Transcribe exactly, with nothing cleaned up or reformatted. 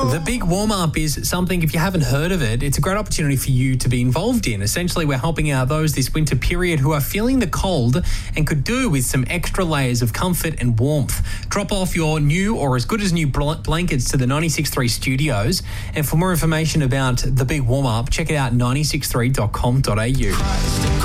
The Big Warm-Up is something, if you haven't heard of it, it's a great opportunity for you to be involved in. Essentially, we're helping out those this winter period who are feeling the cold and could do with some extra layers of comfort and warmth. Drop off your new or as good as new bl- blankets to the ninety-six point three studios. And for more information about The Big Warm-Up, check it out at ninety-six point three dot com dot a u.